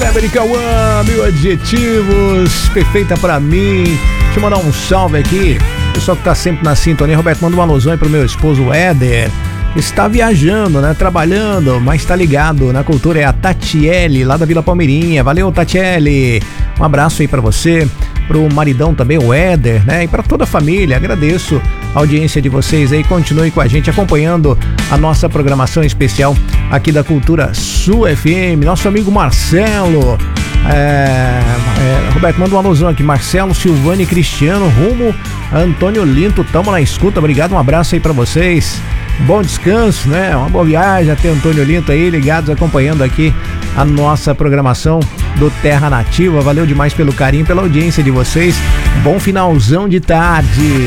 Kleber Cauã, mil adjetivos, perfeita pra mim. Deixa eu mandar um salve aqui, pessoal que tá sempre na sintonia. Roberto, manda um alusão aí pro meu esposo Éder. Está viajando, né? Trabalhando, mas tá ligado na cultura. É a Tatiele, lá da Vila Palmeirinha. Valeu, Tatiele. Um abraço aí pra você, pro maridão também, o Éder, né? E pra toda a família. Agradeço a audiência de vocês aí. Continue com a gente, acompanhando a nossa programação especial aqui da Cultura Sul FM. Nosso amigo Marcelo. Roberto, manda uma alusão aqui. Marcelo, Silvane e Cristiano, rumo a Antônio Linto. Tamo na escuta. Obrigado, um abraço aí pra vocês. Bom descanso, né? Uma boa viagem até Antônio Linto aí, ligados, acompanhando aqui a nossa programação do Terra Nativa. Valeu demais pelo carinho, pela audiência de vocês. Bom finalzão de tarde.